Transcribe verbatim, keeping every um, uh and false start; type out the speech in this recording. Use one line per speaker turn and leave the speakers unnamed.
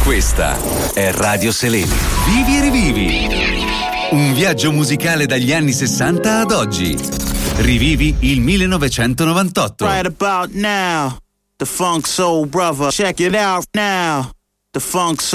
Questa è Radio Seleni. Vivi e rivivi. Un viaggio musicale dagli anni sessanta ad oggi. Rivivi il millenovecentonovantotto.
Right about now, the Funk Soul Brother. Check it out now. The Funk Soul